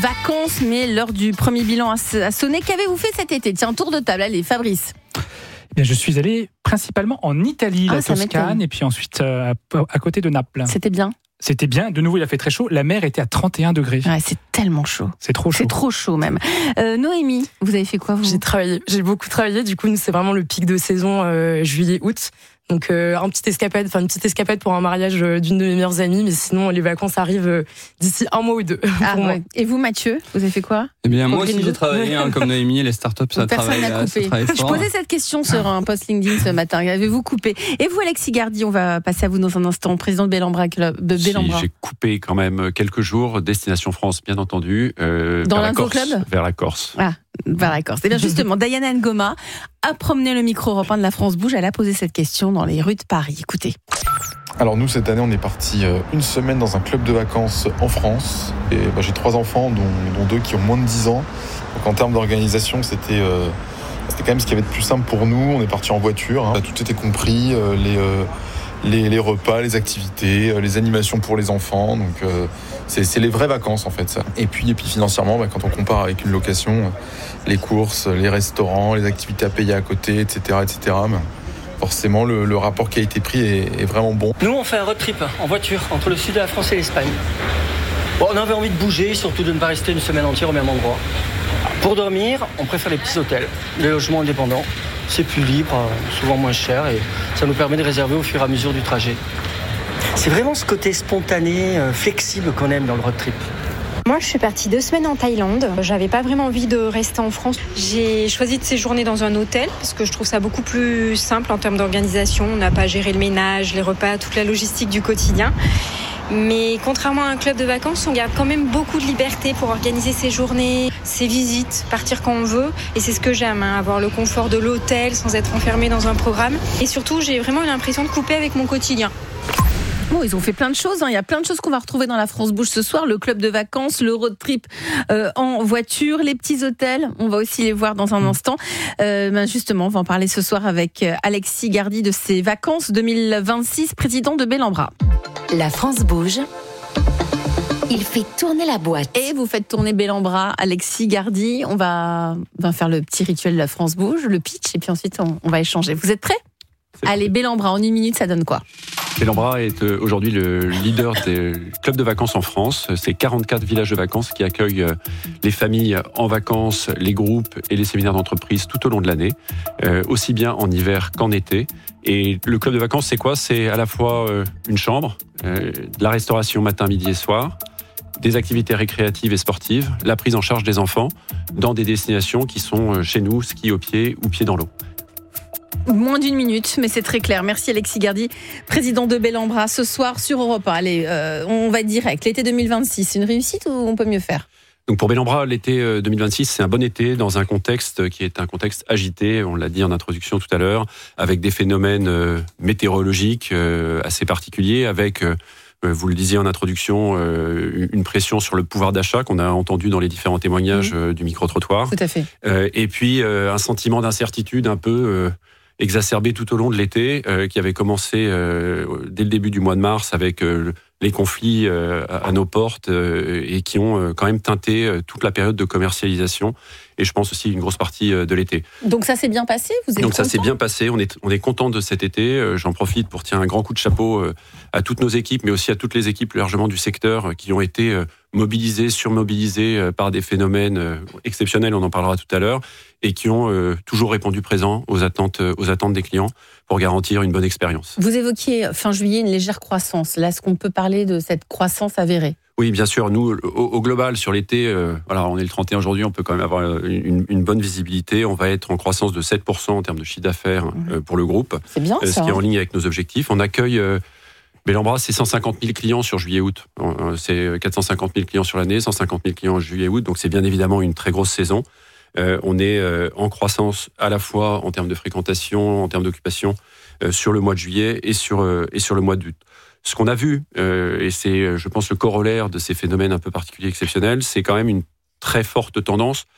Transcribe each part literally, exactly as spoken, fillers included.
Vacances, mais l'heure du premier bilan a sonné. Qu'avez-vous fait cet été ? Tiens, tour de table, allez, Fabrice. Eh bien, je suis allé principalement en Italie, ah, la Toscane, et puis ensuite euh, à côté de Naples. C'était bien ? C'était bien. De nouveau, il a fait très chaud. La mer était à trente et un degrés. Ouais, c'est tellement chaud. C'est trop chaud. C'est trop chaud même. Euh, Noémie, vous avez fait quoi vous ? J'ai travaillé. J'ai beaucoup travaillé. Du coup, nous, c'est vraiment le pic de saison euh, juillet-août. Donc euh, un petit escapade, enfin une petite escapade pour un mariage d'une de mes meilleures amies, mais sinon les vacances arrivent euh, d'ici un mois ou deux. Ah, pour ouais. moi. Et vous, Mathieu, vous avez fait quoi ? Eh bien, moi aussi j'ai travaillé, hein, comme Noémie, les startups, ça travaille, n'a coupé. ça travaille fort. Je posais cette question sur un post LinkedIn ce matin. Avez-vous coupé ? Et vous, Alexis Gardy, on va passer à vous dans un instant, président de Bellambra Club. De Bellambra. Si, j'ai coupé quand même quelques jours, destination France, bien entendu. Euh, dans l'Info Club ? Vers la Corse. Ah. Vers la Corse. Et bien justement, Diana Ngoma a promené le micro européen de la France Bouge. Elle a posé cette question dans les rues de Paris. Écoutez. Alors nous, cette année, on est parti une semaine dans un club de vacances en France. Et bah, j'ai trois enfants, dont, dont deux qui ont moins de dix ans. Donc en termes d'organisation, c'était, euh, c'était quand même ce qu'il y avait de plus simple pour nous. On est parti en voiture, hein. Tout était compris, euh, les, euh, les, les repas, les activités, euh, les animations pour les enfants. Donc euh, c'est, c'est les vraies vacances en fait ça. Et puis, et puis financièrement, bah, quand on compare avec une location, les courses, les restaurants, les activités à payer à côté, et cetera, et cetera. Bah, forcément, le, le rapport qui a été pris est, est vraiment bon. Nous, on fait un road trip en voiture entre le sud de la France et l'Espagne. Bon, on avait envie de bouger, surtout de ne pas rester une semaine entière au même endroit. Pour dormir, on préfère les petits hôtels, les logements indépendants. C'est plus libre, souvent moins cher, et ça nous permet de réserver au fur et à mesure du trajet. C'est vraiment ce côté spontané, flexible qu'on aime dans le road trip. Moi, je suis partie deux semaines en Thaïlande. J'avais pas vraiment envie de rester en France. J'ai choisi de séjourner dans un hôtel parce que je trouve ça beaucoup plus simple en termes d'organisation. On n'a pas à gérer le ménage, les repas, toute la logistique du quotidien. Mais contrairement à un club de vacances, on garde quand même beaucoup de liberté pour organiser ses journées, ses visites, partir quand on veut. Et c'est ce que j'aime, hein, avoir le confort de l'hôtel sans être enfermé dans un programme. Et surtout, j'ai vraiment eu l'impression de couper avec mon quotidien. Bon, ils ont fait plein de choses. Hein. Il y a plein de choses qu'on va retrouver dans la France Bouge ce soir. Le club de vacances, le road trip euh, en voiture, les petits hôtels. On va aussi les voir dans un instant. Euh, ben justement, on va en parler ce soir avec Alexis Gardy de ses vacances deux mille vingt-six, président de Bellambra. La France Bouge. Il fait tourner la boîte. Et vous faites tourner Bellambra, Alexis Gardy. On va, on va faire le petit rituel de la France Bouge, le pitch, et puis ensuite on, on va échanger. Vous êtes prêts ? Allez, Bellambra, en une minute, ça donne quoi ? Bellambra est aujourd'hui le leader des clubs de vacances en France. C'est quarante-quatre villages de vacances qui accueillent les familles en vacances, les groupes et les séminaires d'entreprise tout au long de l'année, euh, aussi bien en hiver qu'en été. Et le club de vacances, c'est quoi ? C'est à la fois une chambre, euh, de la restauration matin, midi et soir, des activités récréatives et sportives, la prise en charge des enfants dans des destinations qui sont chez nous, ski au pied ou pied dans l'eau. Moins d'une minute, mais c'est très clair. Merci Alexis Gardy, président de Bellambra, ce soir sur Europe un. Allez, euh, on va être direct. L'été deux mille vingt-six, c'est une réussite ou on peut mieux faire ? Donc pour Bellambra, l'été deux mille vingt-six, c'est un bon été dans un contexte qui est un contexte agité, on l'a dit en introduction tout à l'heure, avec des phénomènes euh, météorologiques euh, assez particuliers, avec... Euh, Vous le disiez en introduction, euh, une pression sur le pouvoir d'achat qu'on a entendu dans les différents témoignages mmh. euh, du micro-trottoir. Tout à fait. Euh, et puis, euh, un sentiment d'incertitude un peu euh, exacerbé tout au long de l'été, euh, qui avait commencé euh, dès le début du mois de mars avec euh, les conflits euh, à, à nos portes euh, et qui ont euh, quand même teinté euh, toute la période de commercialisation. Et je pense aussi une grosse partie de l'été. Donc ça s'est bien passé ? Vous êtes Donc ça content ? s'est bien passé, on est, on est content de cet été. J'en profite pour tirer un grand coup de chapeau à toutes nos équipes, mais aussi à toutes les équipes largement du secteur qui ont été mobilisées, surmobilisées par des phénomènes exceptionnels, on en parlera tout à l'heure, et qui ont toujours répondu présent aux attentes, aux attentes des clients pour garantir une bonne expérience. Vous évoquiez fin juillet une légère croissance. Là, est-ce qu'on peut parler de cette croissance avérée ? Oui, bien sûr. Nous, au, au global, sur l'été, euh, voilà, on est le trente et un aujourd'hui, on peut quand même avoir une, une bonne visibilité. On va être en croissance de sept pour cent en termes de chiffre d'affaires mmh. euh, pour le groupe. C'est bien, euh, ça. Ce qui est en ligne avec nos objectifs. On accueille euh, Bellambra, c'est cent cinquante mille clients sur juillet-août. Euh, c'est quatre cent cinquante mille clients sur l'année, cent cinquante mille clients en juillet-août. Donc c'est bien évidemment une très grosse saison. Euh, on est euh, en croissance à la fois en termes de fréquentation, en termes d'occupation euh, sur le mois de juillet et sur, euh, et sur le mois d'août. Ce qu'on a vu, euh, et c'est, je pense, le corollaire de ces phénomènes un peu particuliers, exceptionnels, c'est quand même une très forte tendance.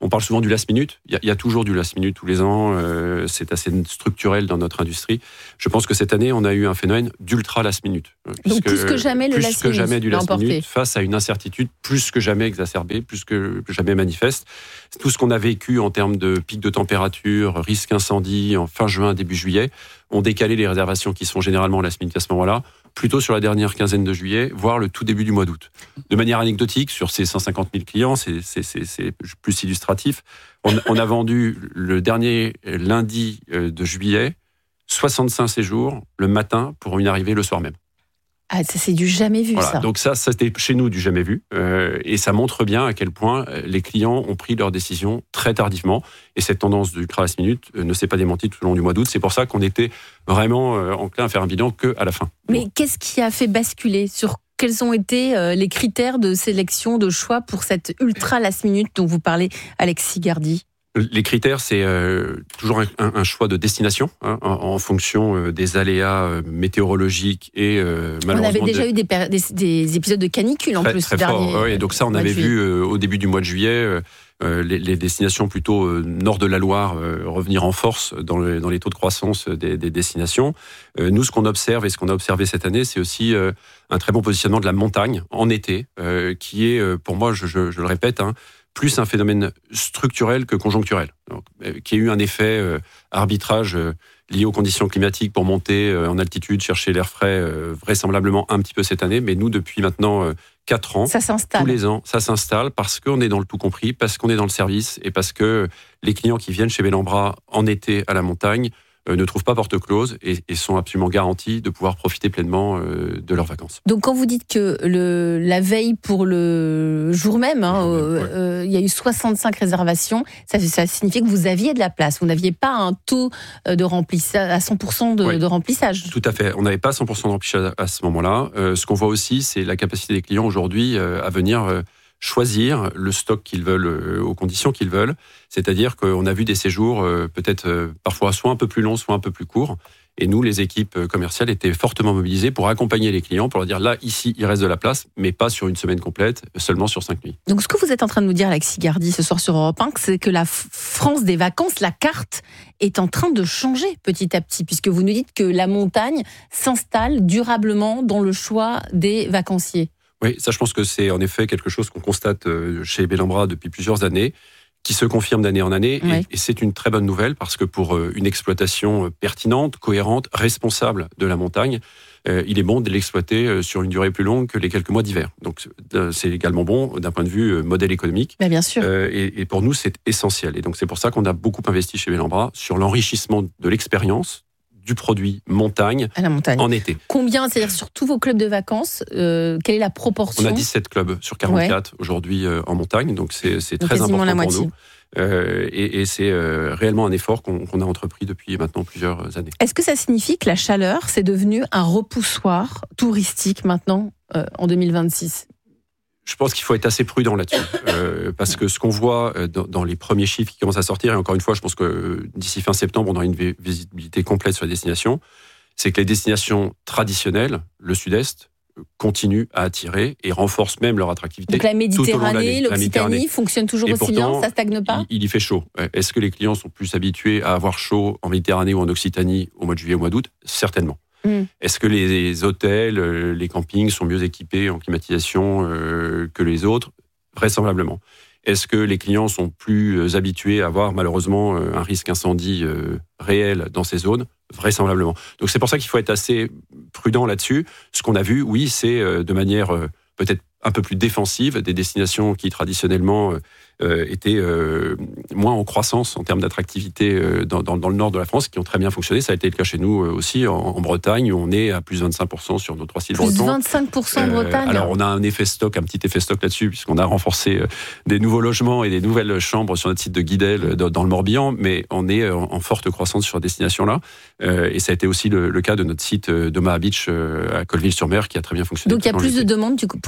On parle souvent du last minute. Il y a, il y a toujours du last minute tous les ans. Euh, c'est assez structurel dans notre industrie. Je pense que cette année, on a eu un phénomène d'ultra last minute. Donc plus que jamais le last minute. Plus que jamais du last minute face à une incertitude plus que jamais exacerbée, plus que jamais manifeste. Tout ce qu'on a vécu en termes de pic de température, risque incendie en fin juin, début juillet, ont décalé les réservations qui sont généralement last minute à ce moment-là, plutôt sur la dernière quinzaine de juillet, voire le tout début du mois d'août. De manière anecdotique, sur ces cent cinquante mille clients, c'est, c'est, c'est, c'est plus illustratif, on, on a vendu le dernier lundi de juillet soixante-cinq séjours le matin pour une arrivée le soir même. Ah, ça, c'est du jamais vu, voilà, ça. Donc ça, ça c'était chez nous du jamais vu. Euh, et ça montre bien à quel point les clients ont pris leurs décisions très tardivement. Et cette tendance du last minute ne s'est pas démentie tout au long du mois d'août. C'est pour ça qu'on était vraiment euh, enclin à faire un bilan qu'à la fin. Mais bon. Qu'est-ce qui a fait basculer sur quels ont été euh, les critères de sélection, de choix pour cette ultra last minute dont vous parlez, Alexis Gardy ? Les critères, c'est euh, toujours un, un choix de destination hein, en, en fonction euh, des aléas euh, météorologiques et euh, malheureusement... On avait déjà de... eu des, péri- des, des épisodes de canicule en très, plus. Très dernier, fort, ouais, donc ça on avait vu euh, au début du mois de juillet euh, euh, les, les destinations plutôt euh, nord de la Loire euh, revenir en force dans, le, dans les taux de croissance des, des destinations. Euh, nous, ce qu'on observe et ce qu'on a observé cette année, c'est aussi euh, un très bon positionnement de la montagne en été, euh, qui est euh, pour moi, je, je, je le répète, hein, plus un phénomène structurel que conjoncturel, donc, euh, qui a eu un effet euh, arbitrage euh, lié aux conditions climatiques pour monter euh, en altitude, chercher l'air frais, euh, vraisemblablement un petit peu cette année, mais nous, depuis maintenant euh, quatre ans, ça s'installe. tous les ans, ça s'installe parce qu'on est dans le tout compris, parce qu'on est dans le service et parce que les clients qui viennent chez Bellambra en été à la montagne euh, ne trouvent pas porte close et, et sont absolument garantis de pouvoir profiter pleinement euh, de leurs vacances. Donc quand vous dites que le, la veille pour le jour même, hein, jour même euh, ouais. euh, il y a eu soixante-cinq réservations, ça, ça signifiait que vous aviez de la place, vous n'aviez pas un taux de remplissage à cent pour cent de, oui, de remplissage. Tout à fait, on n'avait pas cent pour cent de remplissage à, à ce moment-là. Euh, ce qu'on voit aussi, c'est la capacité des clients aujourd'hui euh, à venir... Euh, choisir le stock qu'ils veulent euh, aux conditions qu'ils veulent. C'est-à-dire qu'on a vu des séjours euh, peut-être euh, parfois soit un peu plus longs, soit un peu plus courts. Et nous, les équipes commerciales étaient fortement mobilisées pour accompagner les clients, pour leur dire là, ici, il reste de la place, mais pas sur une semaine complète, seulement sur cinq nuits. Donc ce que vous êtes en train de nous dire, Alexis Gardy, ce soir sur Europe un, c'est que la France des vacances, la carte, est en train de changer petit à petit, puisque vous nous dites que la montagne s'installe durablement dans le choix des vacanciers. Oui, ça je pense que c'est en effet quelque chose qu'on constate chez Bellambra depuis plusieurs années, qui se confirme d'année en année, oui. et, et c'est une très bonne nouvelle parce que pour une exploitation pertinente, cohérente, responsable de la montagne, euh, il est bon de l'exploiter sur une durée plus longue que les quelques mois d'hiver. Donc c'est également bon d'un point de vue modèle économique. Mais bien sûr. Euh, et, et pour nous, c'est essentiel. Et donc c'est pour ça qu'on a beaucoup investi chez Bellambra sur l'enrichissement de l'expérience du produit montagne, à la montagne en été. Combien, c'est-à-dire sur tous vos clubs de vacances, euh, quelle est la proportion ? On a dix-sept clubs sur quarante-quatre ouais. aujourd'hui euh, en montagne, donc c'est, c'est donc très important la pour moitié. nous. Euh, et, et c'est euh, réellement un effort qu'on, qu'on a entrepris depuis maintenant plusieurs années. Est-ce que ça signifie que la chaleur, c'est devenu un repoussoir touristique maintenant, euh, en deux mille vingt-six ? Je pense qu'il faut être assez prudent là-dessus, euh, parce que ce qu'on voit dans, dans les premiers chiffres qui commencent à sortir, et encore une fois, je pense que d'ici fin septembre, on aura une visibilité complète sur les destinations, c'est que les destinations traditionnelles, le Sud-Est, continuent à attirer et renforcent même leur attractivité. Donc la Méditerranée, l'Occitanie la Méditerranée fonctionne toujours et aussi pourtant, bien, ça stagne pas ? il, il y fait chaud. Est-ce que les clients sont plus habitués à avoir chaud en Méditerranée ou en Occitanie au mois de juillet, au mois d'août ? Certainement. Mmh. Est-ce que les hôtels, les campings sont mieux équipés en climatisation euh, que les autres ? Vraisemblablement. Est-ce que les clients sont plus habitués à avoir malheureusement un risque incendie euh, réel dans ces zones ? Vraisemblablement. Donc c'est pour ça qu'il faut être assez prudent là-dessus. Ce qu'on a vu, oui, c'est euh, de manière euh, peut-être un peu plus défensive, des destinations qui traditionnellement euh, étaient euh, moins en croissance en termes d'attractivité euh, dans, dans, dans le nord de la France, qui ont très bien fonctionné. Ça a été le cas chez nous euh, aussi en, en Bretagne, où on est à plus vingt-cinq pour cent sur nos trois sites plus bretons. Plus vingt-cinq pour cent en Bretagne. Euh, alors on a un effet stock, un petit effet stock là-dessus, puisqu'on a renforcé euh, des nouveaux logements et des nouvelles chambres sur notre site de Guidel dans, dans le Morbihan, mais on est en, en forte croissance sur ces destinations-là. Euh, et ça a été aussi le, le cas de notre site euh, d'Omaha Beach euh, à Colville-sur-Mer, qui a très bien fonctionné. Donc il y a plus de demandes du coup, pour la Bretagne.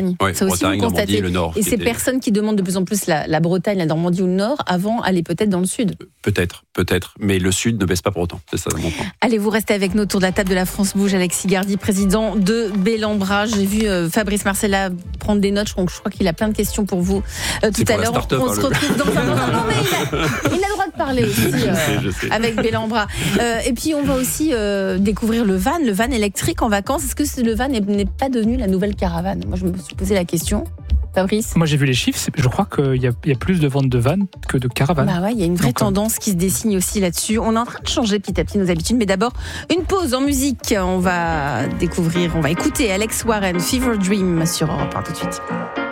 Bretagne. Ouais, Ça aussi, Bretagne, vous constatez. Normandie, le Nord. Et ces était... personnes qui demandent de plus en plus la, la Bretagne, la Normandie ou le Nord, avant, allaient peut-être dans le Sud. Peut-être, peut-être. Mais le Sud ne baisse pas pour autant. C'est ça mon point. Allez, vous restez avec nous autour de la table de la France Bouge. Alexis Gardy, président de Bellambra. J'ai vu euh, Fabrice Marcella prendre des notes. Donc je crois qu'il a plein de questions pour vous euh, tout à l'heure. On se retrouve dans un moment. Non, mais il a, il a le droit de parler aussi euh, je sais, je sais. avec Bellambra. Euh, et puis on va aussi euh, découvrir le van, le van électrique en vacances. Est-ce que le van n'est pas devenu la nouvelle caravane? Moi, je me suis posé la question. Fabrice? Moi, j'ai vu les chiffres. Je crois qu'il y a, il y a plus de ventes de vannes que de caravanes. Bah ouais, il y a une vraie Donc, tendance qui se dessine aussi là-dessus. On est en train de changer petit à petit nos habitudes, mais d'abord une pause en musique. On va découvrir, on va écouter Alex Warren, Fever Dream sur Europe un tout de suite.